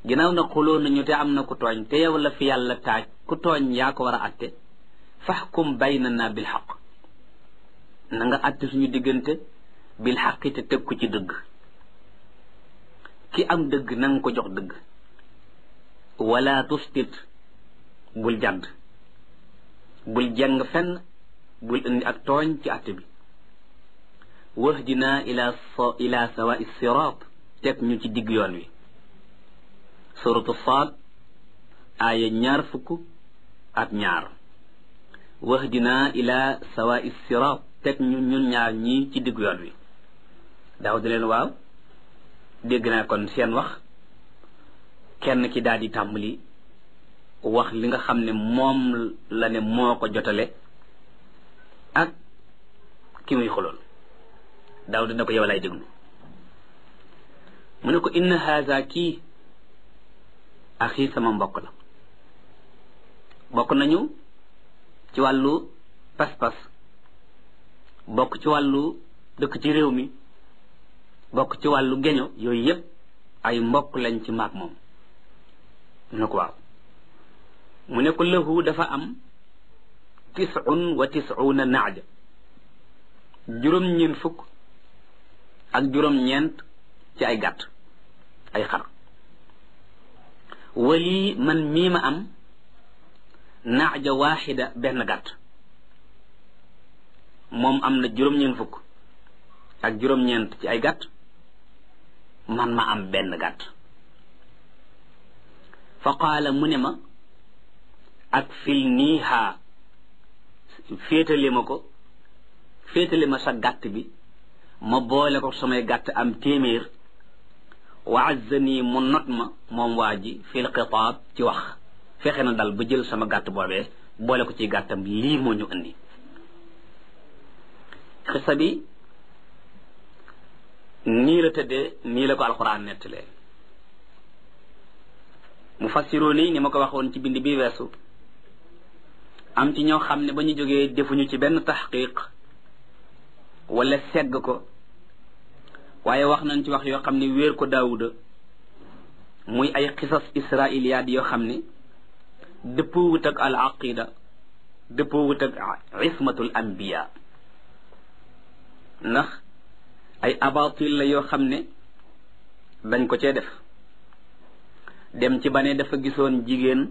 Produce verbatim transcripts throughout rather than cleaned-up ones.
ginnaaw na xuloo nañu te am na ku tooñ te yow la fi yàlla taaj ku tooñ yaa ko war a atte faxkum baynana bil xaq na nga atte suñu diggante bil xaqi te teg ko ci dëgg ki am dëgg na nga ko jox dëgg wala tustit bul jàdd bul jàng fenn bul indi ak tooñ ci atte bi wahdina ila ila sawa sirat teg ñu ci digg yoon wi suratu Saad aaya ñaar fukk ak ñaar wahdina ila sawa sirat teg ñu ñun ñaar ñii ci digg yoon wi daaw di leen waaw dégg naa kon seen wax kenn ki daal di tàmbali wax li nga xam ne moom la ne moo ko jotale ak ki muy xulool daaw dina ko yow lay déglu mu ne ko inna haza kii axi sama mbokk la bokk nañu ci wàllu pas-pas bokk ci wàllu dëkk ci réew mi bokk ci wàllu geño yooyu yépp ay mbokk lañ ci maag moom mu ne ko waaw mu ne ko lahu dafa am tis'un wa tis'una naaja juróom-ñeent fukk ak juróom-ñeent ci ay gàtt ay xar wali man mii ma am naaja waaxida benn gàtt moom am na juróom-ñeent fukk ak juróom-ñeent ci ay gàtt man ma am benn gàtt fa qaala mu ne ma ak fil niiha féetale ma ko féetale ma sa gàtt bi ma boole ko samay gàtt am téeméer wa azzani mu not ma moom waa ji fil xitaab ci wax fexe na dal ba jël sama gàtt boobee boole ko ci gàttam lii moo ñu indi xisa bi nii la tëddee nii la ko alxuraan nettalee mu fassiroo nii ni ma ko waxoon ci bind bi weesu am ci ñoo xam ne ba ñu jógee defuñu ci benn taxqiq wala segg ko waaye wax nañ ci wax yoo xam ne wéer ko daawuda muy ay xisas israiliyaat yoo xam ne dëppoo wut ak al aqida dëppoo wut ak ismatul anbiya ndax ay abatil la yoo xam ne dañ ko cee def dem ci ba ne dafa gisoon jigéen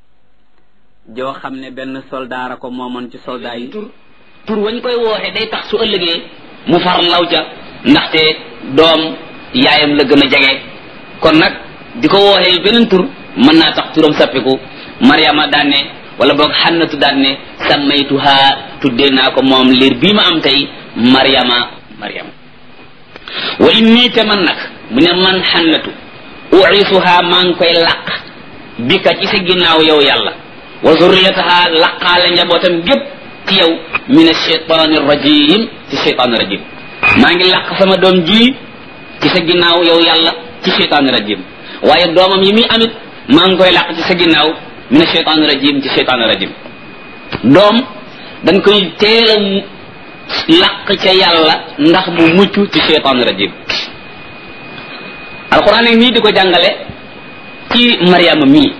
joo xam ne benn soldaara ko moomoon ci soldat yi tur tur wañ koy wooxe day tax su ëllëgee mu far law ca ndaxte doom yaayam la gën a jege kon nag di ko wooxee beneen tur mën naa tax turam sappiku Mariama daan ne wala boog Xannatu daan ne sammaytuha tuddee naa ko moom liir bii ma am tey Mariama Mariama wa inni te man nag mu ne man Xannatu uisuha maa ngi koy làq bi ka ci sa ginnaaw yow yàlla wa zurriyataha laqaale njabootam gépp ci yow min ashaytaani rajim ci shaytaani rajim maa ngi làq sama doom ji ci sa ginnaaw yow yàlla ci shaytaani rajim waaye doomam yi muy amit maa ngi koy làq ci sa ginnaaw min ashaytaani rajim ci shaytaani rajim doom dañ koy teel a làq ca yàlla ndax mu mucc ci shaytaani rajim alquran nag nii di ko jàngale ci Mariama mii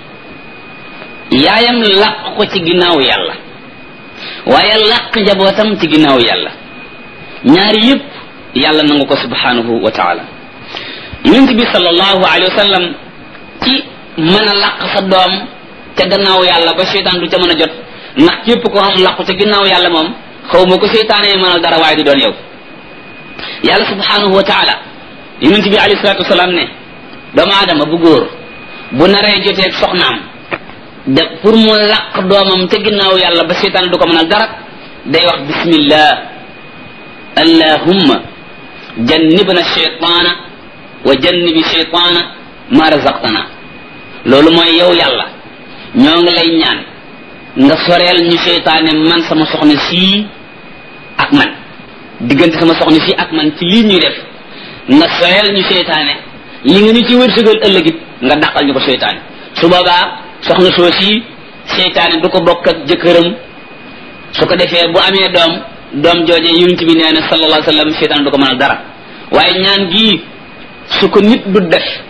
yaayam làq ko ci ginnaaw yàlla waaye làq njabootam ci ginnaaw yàlla ñaari yëpp yàlla nangu ko subhanahu wa taala yonent bi sallallahu alayhi wa sallam ci mën a làq sa doom ca gannaaw yàlla ba seytaan du ca mën a jot ndax képp ko xam làqu ca ginnaaw yàlla moom xaw ma ko seytaane mënal dara waaye du doon yow yàlla subhanahu wa taala yonent bi alayhi salatu wasalaam ne doomu aadama bu góor bu naree joteeg soxnaam de pour mu làq doomam ca ginnaaw yàlla ba seytaan du ko mënal dara day wax bismillah allahumma jannibna shaytaana wa jannibi shaytaana ma razaqtana loolu mooy yow yàlla ñoo ngi lay ñaan nga soreel ñu seytaane man sama soxna sii ak man diggante sama soxna sii ak man ci lii ñuy def nga soreel ñu seytaane li nga ñu ci wërsëgal ëllëgit nga dàqal ñu ko seytaane su boobaa soxna soo sii seytaane du ko bokk ak jëkkëram su ko defee bu amee doom doom jooje yonent bi nee na sallallahu alayhi wa sallam seytaane du ko mënal dara waaye ñaan gii su ko nit du def